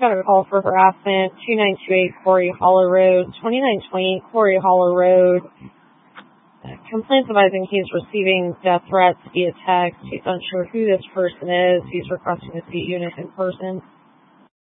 got a call for harassment, 2928 Quarry Hollow Road, 2920 Quarry Hollow Road. Complaints advising he's receiving death threats via text. He's unsure who this person is. He's requesting to see unit in person.